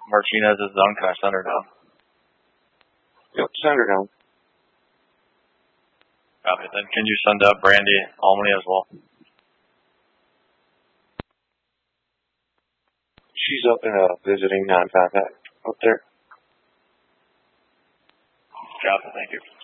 Martinez is done. Can I send her down? Yep, send her down. Copy. Then can you send up Brandy Almany as well? She's up in a visiting non-contact up there. Copy. Thank you.